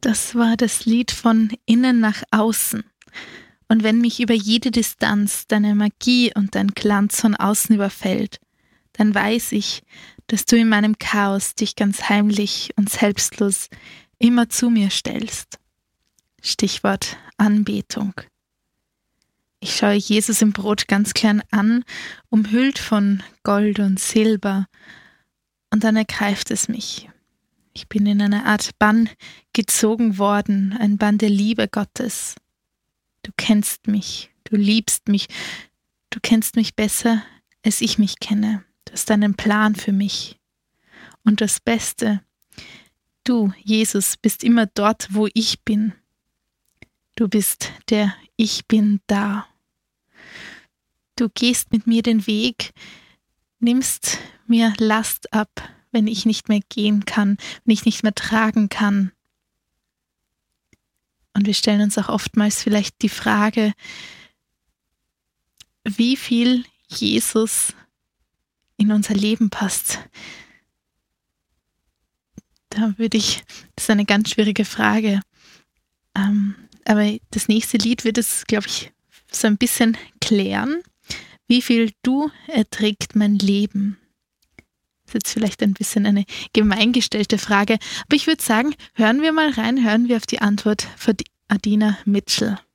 Das war das Lied von Innen nach Außen. Und wenn mich über jede Distanz deine Magie und dein Glanz von außen überfällt, dann weiß ich, dass du in meinem Chaos dich ganz heimlich und selbstlos immer zu mir stellst. Stichwort Anbetung. Ich schaue Jesus im Brot ganz klein an, umhüllt von Gold und Silber, und dann ergreift es mich. Ich bin in eine Art Bann gezogen worden, ein Bann der Liebe Gottes. Du kennst mich, du liebst mich, du kennst mich besser, als ich mich kenne. Du hast einen Plan für mich. Und das Beste, du, Jesus, bist immer dort, wo ich bin. Du bist der Ich bin da. Du gehst mit mir den Weg, nimmst mir Last ab, wenn ich nicht mehr gehen kann, wenn ich nicht mehr tragen kann. Und wir stellen uns auch oftmals vielleicht die Frage, wie viel Jesus in unser Leben passt. Das ist eine ganz schwierige Frage. Aber das nächste Lied wird es, glaube ich, so ein bisschen klären. Wie viel du erträgt mein Leben? Das ist jetzt vielleicht ein bisschen eine gemeingestellte Frage, aber ich würde sagen, hören wir mal rein, hören wir auf die Antwort von Adina Mitchell.